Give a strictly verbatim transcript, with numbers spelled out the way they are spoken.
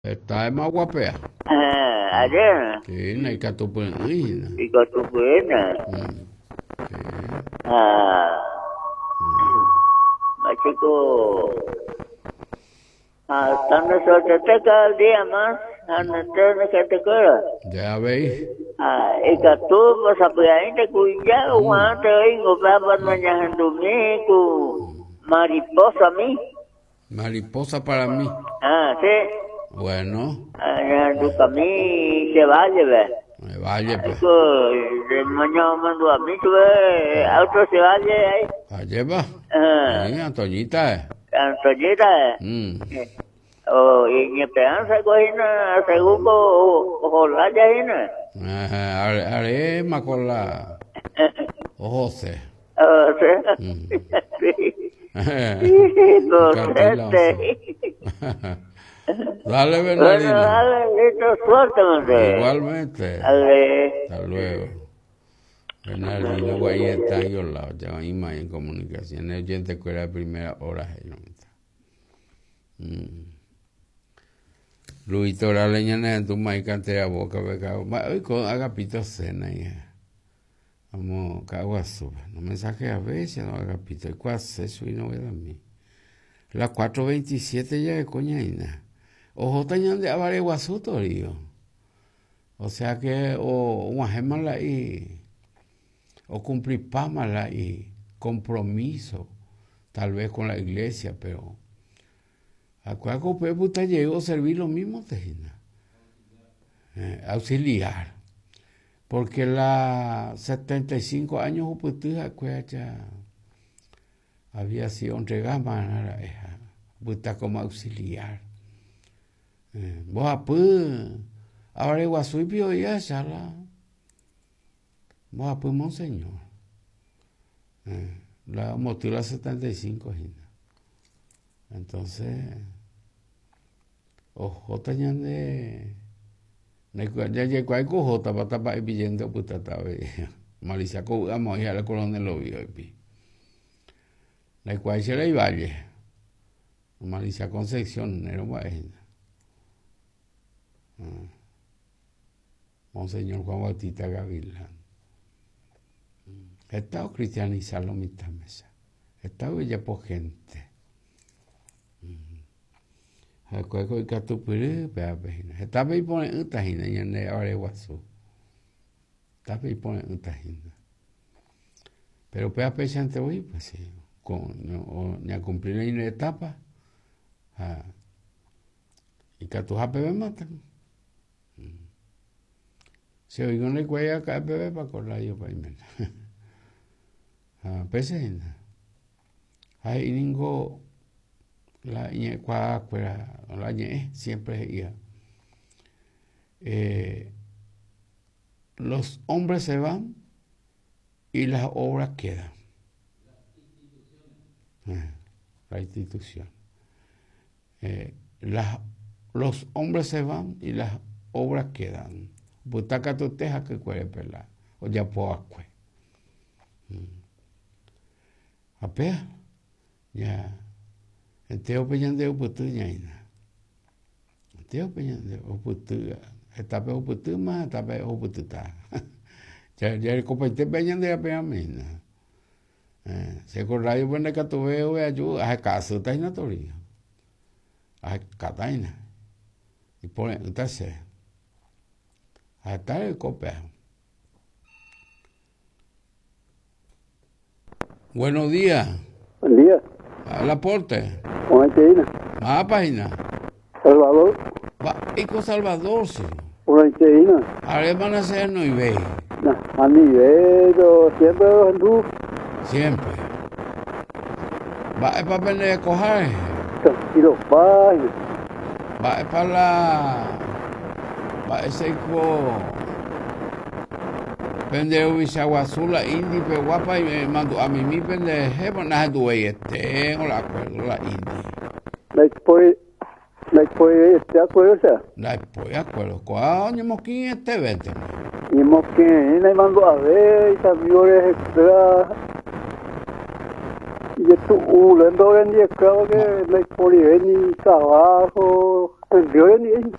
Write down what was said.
Está en Maguapea. Ah, ada. Sí, naik kat tupun ini. Ika tu pena. Hmm. Okay. Ah. Macam tu. Ah, tanah suatu tekal dia mas. Tanah tanah kata kera. Ya veis. Ah, ika tu pasal ini kuinja uang teri ngobaban menyahandumi ku mariposa mi. Mariposa para mí. Ah, sí. Bueno. Ah, tu kami se vaya ve. Me vaya pues. Ko mañana mando a mí tu auto se vaya ahí. Allá va. Ah, Sí, Antoñita. Antoñita. Hmm. Oh, y esperanza cogina segundo ojalá ya hina. Ah, are, are macola. José. Oh, sí. Hmm. No Cartela, sé. Dale, Bueno, Bernardino. dale, listo, suerte, Igualmente. Dale. Hasta luego. Bernardino Guay está ahí al lado, ya hay más en comunicación. El oyente que era la primera hora. Mm. Luis Tora Leñana en tu maíz cantera boca, becado. Hoy con Agapito cena ya. Vamos, cagua sube. No mensaje a veces, no Agapito. ¿Y cuál es eso? Y no voy a dormir. Las cuatro veintisiete ya de coñaina. Ojo, tenían de avare guasú torío. O sea que, o una gemala y, o cumplir pámala y compromiso, tal vez con la iglesia, pero a cuál puta llegó a servir lo mismo, tejina. Eh, auxiliar. Porque la setenta y cinco años, puta, ya había sido entregada a la hija, puta como auxiliar. Eh, vos apú, ahora iguazú y pio ya chala. Vos apú, monseñor. Eh, la motila setenta y cinco, hina. Entonces, ojo, tenían de, ya llegó a cojota para tapar pidiendo puta tabe. Malicia co, vamos a ir a la coronel lo vio y la cual se le valle. Malicia Concepción, no va a ir. Monseñor Juan Bautista Gavilán. He estado cristianizando mi mesa. He estado ya por gente. He cueco y catupiré, vea vejina. He estado ahí por un tajina y en el ahora guaso. Estaba ahí por un tajina. Pero pea pesante hoy, pues sí. Con, no, ni a cumplir una etapa. Ah. Y que tus bebé matan. Se oigo en el cuello acá el bebé para acordar yo para irme. Ah, pese. Hay ningo la ñe cua cuera la ñe siempre iba. Eh, los hombres se van y las obras quedan. Eh, la institución. Eh, las, los hombres se van y las obras quedan. Butaca tu teja que cuere pelar. O ya po acue. Apea. Ya. Enteo peñande o putu ñaina. Enteo peñande o putu. Etape o putu ma, etape o putu ta. Ya ya el compete peñande apea mina. Eh, se corrayo buena que tu veo ve ayuda. A caso ta ina torio. A cataina. Y pone entonces hasta el copea. Buenos días. Buen día. Al aporte. ¿Cómo es que Más página. Salvador. Va, y con Salvador, sí. ¿Cómo es que Ahora van a hacer no y ve. A nivel, siempre andú. Siempre. Va es para venir a coger. Tranquilo, paz. Va es para la. Va ese co. Pende Ubisaguazula, Indi, Peguapa y me mando a mí mi pende jefa, nada de este, o la acuerdo, la Indi. La expoe, la expoe, ¿te acuerdas? La expoe, acuerdo, coño, mosquín este vente. Y mosquín, y mando a ver, y también extra. Y tu ulendo en día, creo que la expoe, ni trabajo, Violeni